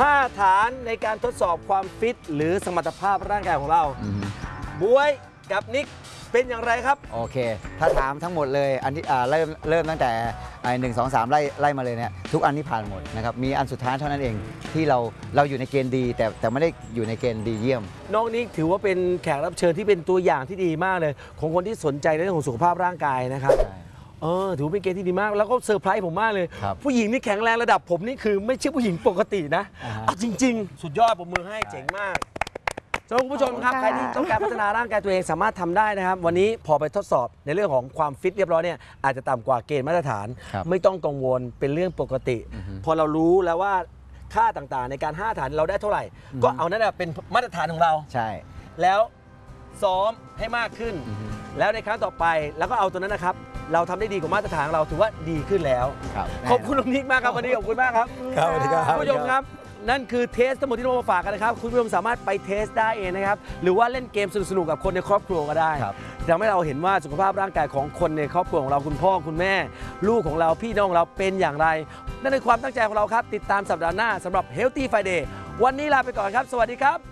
5 ฐานในการทดสอบความฟิตหรือสมรรถภาพร่างกายของเราบ๊วยกับนิกเป็นอย่างไรครับโอเคถ้าถามทั้งหมดเลยอันที่เริ่มตั้งแต่1 2 3ไล่มาเลยเนี่ยทุกอันนี้ผ่านหมดนะครับมีอันสุดท้ายเท่านั้นเองที่เราอยู่ในเกณฑ์ดีแต่ไม่ได้อยู่ในเกณฑ์ดีเยี่ยมน้องนิกถือว่าเป็นแขกรับเชิญที่เป็นตัวอย่างที่ดีมากเลยของคนที่สนใจในเรื่องของสุขภาพร่างกายนะครับถือเป็นเกณฑ์ที่ดีมากแล้วก็เซอร์ไพรส์ผมมากเลยผู้หญิงนี่แข็งแรงระดับผมนี่คือไม่ใช่ผู้หญิงปกตินะเอาจริงๆสุดยอดผมมือให้เจ๋งมากสำหรับคุณผู้ชมครับใครที่ต้องการพัฒนาร่างกายตัวเองสามารถทำได้นะครับวันนี้พอไปทดสอบในเรื่องของความฟิตเรียบร้อยเนี่ยอาจจะต่ำกว่าเกณฑ์มาตรฐานไม่ต้องกังวลเป็นเรื่องปกติพอเรารู้แล้วว่าค่าต่างๆในการ5 ฐานเราได้เท่าไหร่ก็เอานั่นเป็นมาตรฐานของเราใช่แล้วซ้อมให้มากขึ้นแล้วในครั้งต่อไปแล้วก็เอาตัวนั้นนะครับเราทำได้ดีกว่ามาตรฐานของเราถือว่าดีขึ้นแล้วขอบคุณน้องนิกมากครับวันนี้ขอบคุณมากครับครับสวัสดีครับคุณผู้ชมครับนั่นคือเทสทั้งหมดที่เรามาฝากกันนะครับคุณผู้ชมสามารถไปเทสได้เองนะครับหรือว่าเล่นเกมสนุกๆกับคนในครอบครัวก็ได้ทำให้เราเห็นว่าสุขภาพร่างกายของคนในครอบครัวของเราคุณพ่อคุณแม่ลูกของเราพี่น้องของเราเป็นอย่างไรนั่นคือความตั้งใจของเราครับติดตามสัปดาห์หน้าสำหรับ Healthy Friday วันนี้ลาไปก่อนครับสวัสดีครับ